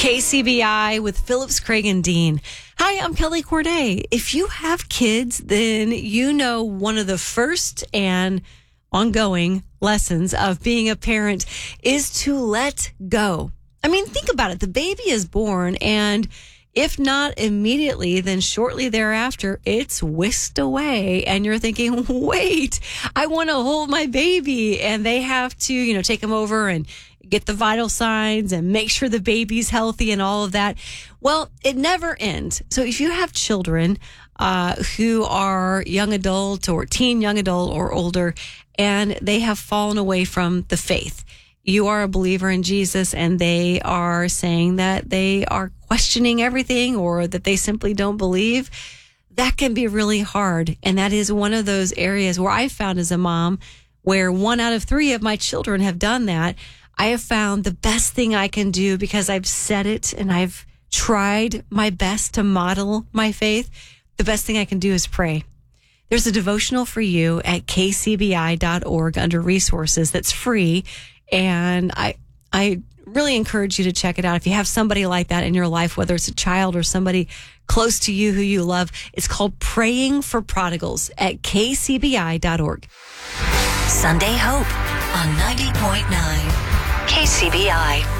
KCBI with Phillips, Craig, and Dean. Hi, I'm Kelly Corday. If you have kids, then you know one of the first and ongoing lessons of being a parent is to let go. I mean, think about it. The baby is born, and if not immediately, then shortly thereafter, it's whisked away. And you're thinking, wait, I want to hold my baby. And they have to, take him over and get the vital signs and make sure the baby's healthy and all of that. Well, it never ends. So if you have children who are young adult or teen young adult or older, and they have fallen away from the faith, you are a believer in Jesus, and they are saying that they are questioning everything or that they simply don't believe, that can be really hard. And that is one of those areas where I found as a mom, where 1 out of 3 of my children have done that. I have found the best thing I can do, because I've said it and I've tried my best to model my faith. The best thing I can do is pray. There's a devotional for you at kcbi.org under resources that's free. And I really encourage you to check it out. If you have somebody like that in your life, whether it's a child or somebody close to you who you love, it's called Praying for Prodigals at kcbi.org. Sunday Hope on 90.9 KCBI.